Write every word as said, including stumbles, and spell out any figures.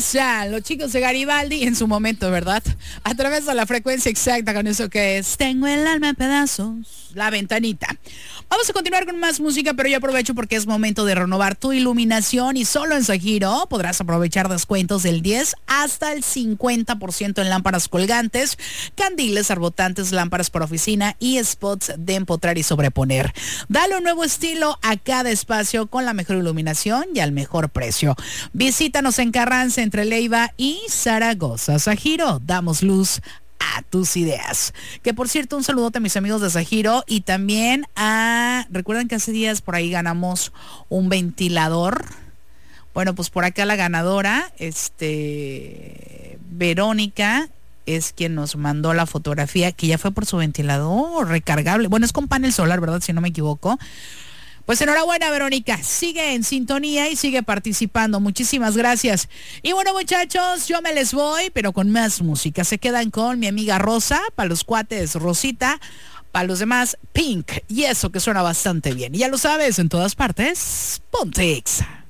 están los chicos de Garibaldi en su momento, ¿verdad? A través de la frecuencia exacta con eso que es Tengo el alma en pedazos, La Ventanita. Vamos a continuar con más música, pero yo aprovecho porque es momento de renovar tu iluminación y solo en Sajiro podrás aprovechar descuentos del diez hasta el cincuenta por ciento en lámparas colgantes, candiles, arbotantes, lámparas para oficina y spots de empotrar y sobreponer. Dale un nuevo estilo a cada espacio con la mejor iluminación y al mejor precio. Visítanos en Carranza entre Leiva y Zaragoza. Sajiro, damos luz a tus ideas. Que por cierto, un saludote a mis amigos de Sajiro y también a... Recuerden que hace días por ahí ganamos un ventilador. Bueno, pues por acá la ganadora, este... Verónica, es quien nos mandó la fotografía, que ya fue por su ventilador recargable. Bueno, es con panel solar, ¿verdad? Si no me equivoco. Pues enhorabuena, Verónica, sigue en sintonía y sigue participando, muchísimas gracias. Y bueno, muchachos, yo me les voy, pero con más música. Se quedan con mi amiga Rosa, para los cuates Rosita, para los demás Pink, y eso que suena bastante bien. Y ya lo sabes, en todas partes, Ponte Exa.